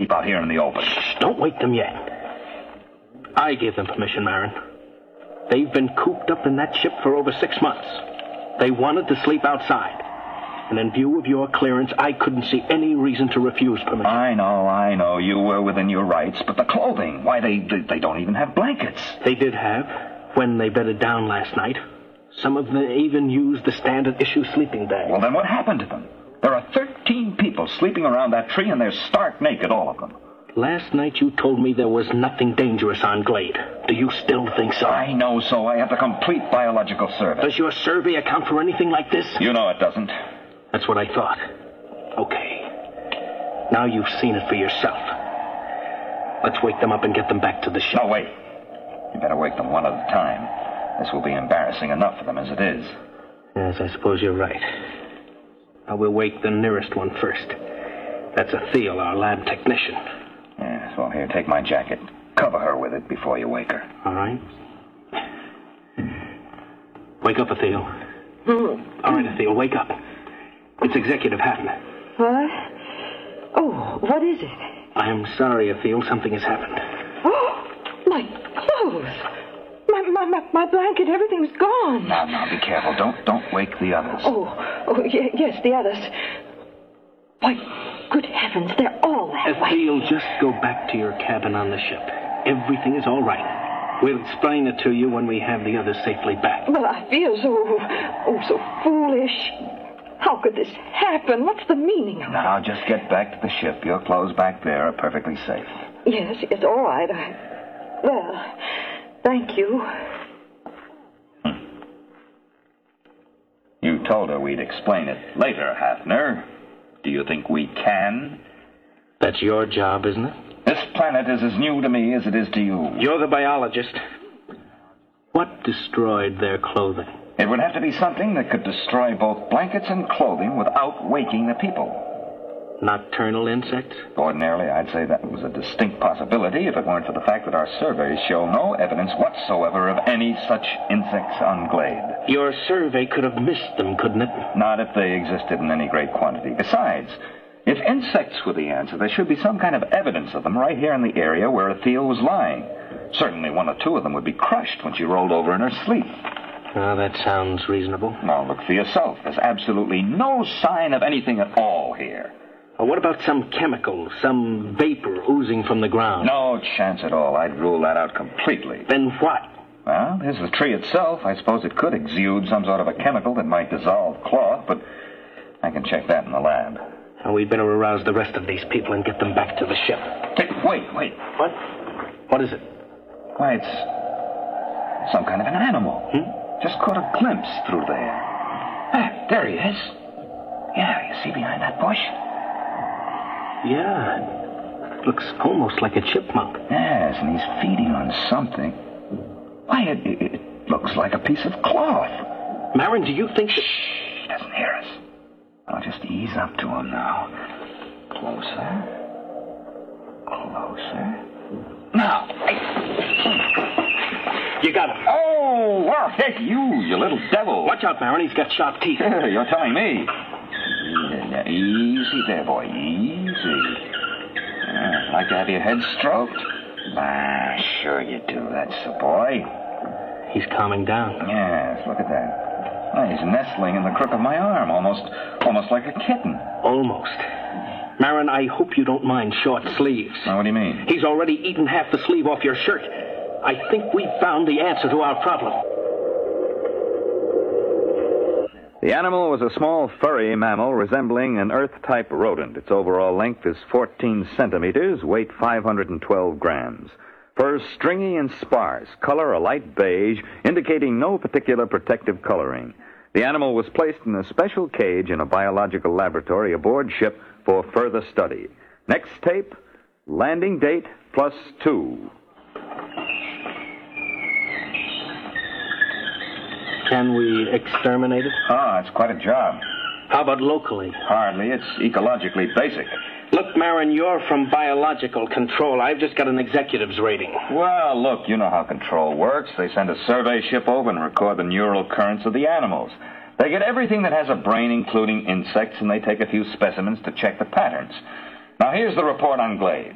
sleep out here in the open. Shh, don't wake them yet. I gave them permission, Marin. They've been cooped up in that ship for over 6 months. They wanted to sleep outside. And in view of your clearance, I couldn't see any reason to refuse permission. I know. You were within your rights. But the clothing, why, they don't even have blankets. They did have, when they bedded down last night. Some of them even used the standard issue sleeping bag. Well, then what happened to them? There are 13 people sleeping around that tree, and they're stark naked, all of them. Last night you told me there was nothing dangerous on Glade. Do you still think so? I know so. I have the complete biological survey. Does your survey account for anything like this? You know it doesn't. That's what I thought. Okay. Now you've seen it for yourself. Let's wake them up and get them back to the ship. No, wait. You better wake them one at a time. This will be embarrassing enough for them as it is. Yes, I suppose you're right. I will wake the nearest one first. That's Athel, our lab technician. Yes, well, here, take my jacket. Cover her with it before you wake her. All right. Wake up, Athel. All right, Athel, wake up. It's Executive Hatton. What? Oh, what is it? I'm sorry, Athel. Something has happened. Oh, my clothes. My blanket, everything's gone. Now, be careful. Don't wake the others. Yes, the others. Why, good heavens, they're all that way. Athel, just go back to your cabin on the ship. Everything is all right. We'll explain it to you when we have the others safely back. Well, I feel so foolish. How could this happen? What's the meaning of it? Now, just get back to the ship. Your clothes back there are perfectly safe. Yes, all right. Well, thank you. You told her we'd explain it later, Hafner. Do you think we can? That's your job, isn't it? This planet is as new to me as it is to you. You're the biologist. What destroyed their clothing? It would have to be something that could destroy both blankets and clothing without waking the people. Nocturnal insects? Ordinarily, I'd say that was a distinct possibility if it weren't for the fact that our surveys show no evidence whatsoever of any such insects on Glade. Your survey could have missed them, couldn't it? Not if they existed in any great quantity. Besides, if insects were the answer, there should be some kind of evidence of them right here in the area where Athel was lying. Certainly one or two of them would be crushed when she rolled over in her sleep. Oh, that sounds reasonable. Now, look for yourself. There's absolutely no sign of anything at all here. What about some chemical, some vapor oozing from the ground? No chance at all. I'd rule that out completely. Then what? Well, there's the tree itself. I suppose it could exude some sort of a chemical that might dissolve cloth, but I can check that in the lab. We'd better arouse the rest of these people and get them back to the ship. Hey, wait. What? What is it? Why, it's some kind of an animal. Just caught a glimpse through there. Ah, there he is. Yeah, you see behind that bush? Yeah. It looks almost like a chipmunk. Yes, and he's feeding on something. Why, it looks like a piece of cloth. Marin, do you think that... Shh, he doesn't hear us. I'll just ease up to him now. Closer. Now. You got him. Oh, well, heck, you little devil. Watch out, Marin. He's got sharp teeth. You're telling me. Yeah, easy there, boy. Easy. Like to have your head stroked? Sure you do. That's the boy. He's calming down. Yes, look at that. Oh, he's nestling in the crook of my arm, almost like a kitten. Almost. Marin, I hope you don't mind short sleeves. Now, what do you mean? He's already eaten half the sleeve off your shirt. I think we've found the answer to our problem. The animal was a small furry mammal resembling an Earth-type rodent. Its overall length is 14 centimeters, weight 512 grams. Fur stringy and sparse, color a light beige, indicating no particular protective coloring. The animal was placed in a special cage in a biological laboratory aboard ship for further study. Next tape, landing date +2. Can we exterminate it? It's quite a job. How about locally? Hardly. It's ecologically basic. Look, Marin, you're from biological control. I've just got an executive's rating. Well, look, you know how control works. They send a survey ship over and record the neural currents of the animals. They get everything that has a brain, including insects, and they take a few specimens to check the patterns. Now, here's the report on Glade.